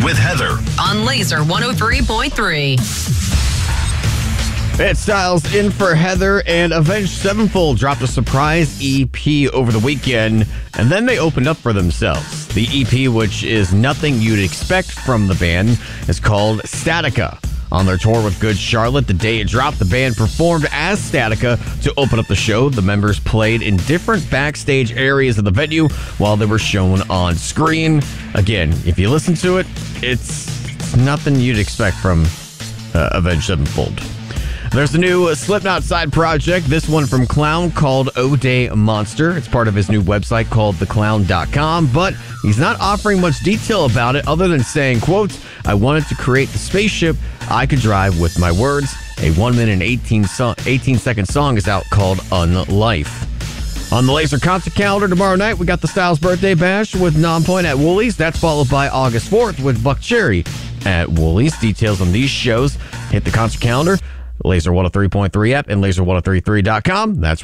with Heather on Laser 103.3. Ed Styles in for Heather, and Avenged Sevenfold dropped a surprise EP over the weekend, and then they opened up for themselves. The EP, which is nothing you'd expect from the band, is called Statica. On their tour with Good Charlotte, the day it dropped, the band performed as Statica to open up the show. The members played in different backstage areas of the venue while they were shown on screen. Again, if you listen to it, it's nothing you'd expect from Avenged Sevenfold. There's a new Slipknot side project, this one from Clown, called O'Day Monster. It's part of his new website called theclown.com, but he's not offering much detail about it other than saying, quote, "I wanted to create the spaceship I could drive with my words." A 1 minute and 18-second song is out called Unlife. On the Laser concert calendar tomorrow night, we got the Styles Birthday Bash with Nonpoint at Woolies. That's followed by August 4th with Buck Cherry at Woolies. Details on these shows hit the concert calendar, Laser 103.3 app, and laser1033.com. That's